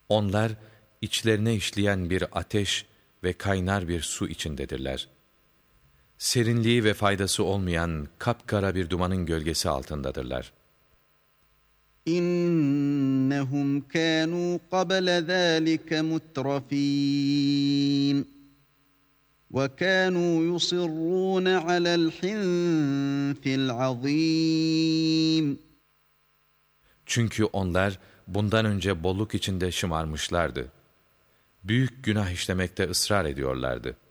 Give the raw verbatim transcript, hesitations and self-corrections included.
Onlar içlerine işleyen bir ateş ve kaynar bir su içindedirler. Serinliği ve faydası olmayan kapkara bir dumanın gölgesi altındadırlar. İnnehum kânû qabla zâlike mutrafîn. وَكَانُوا يُصِرُّونَ عَلَى الْحِنثِ الْعَظِيمِ. Çünkü onlar bundan önce bolluk içinde şımarmışlardı. Büyük günah işlemekte ısrar ediyorlardı.